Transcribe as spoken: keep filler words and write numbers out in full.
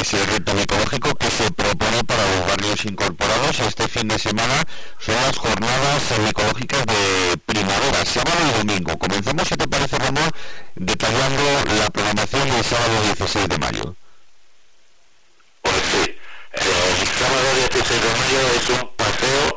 ese reto ecológico que se propone para los barrios incorporados. Este fin de semana son las jornadas ecológicas de primavera, sábado y domingo. Comenzamos, si te parece, Ramón, detallando la programación del sábado dieciséis de mayo. Pues sí, el sábado dieciséis de mayo es un paseo